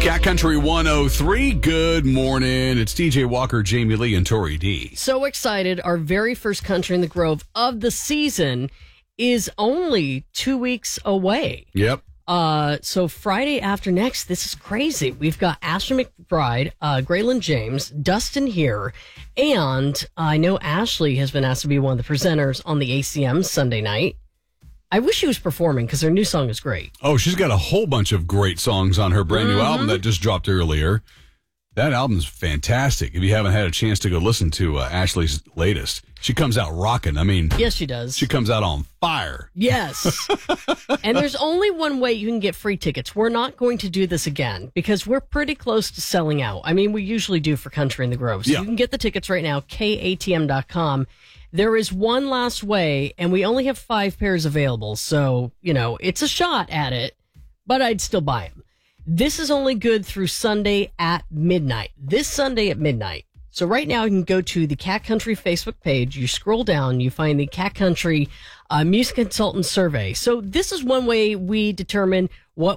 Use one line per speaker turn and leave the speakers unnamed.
Cat Country 103, good morning. It's DJ Walker, Jamie Lee, and Tori D.
So excited. Our very first Country in the Grove of the season is only 2 weeks away.
Yep.
So Friday after next, this is crazy. We've got Ashley McBride, Graylin James, Dustin here, and I know Ashley has been asked to be one of the presenters on the ACM Sunday night. I wish she was performing because her new song is great.
Oh, she's got a whole bunch of great songs on her brand new album that just dropped earlier. That album's fantastic. If you haven't had a chance to go listen to Ashley's latest, she comes out rocking. I mean,
yes, she does.
She comes out on fire.
Yes. And there's only one way you can get free tickets. We're not going to do this again because we're pretty close to selling out. I mean, we usually do for Country in the Grove. So you can get the tickets right now, katm.com. There is one last way, and we only have 5 pairs available. So, you know, it's a shot at it, but I'd still buy them. This is only good through Sunday at midnight. This Sunday at midnight. So right now you can go to the Cat Country Facebook page. You scroll down, you find the Cat Country Music Consultant Survey. So this is one way we determine what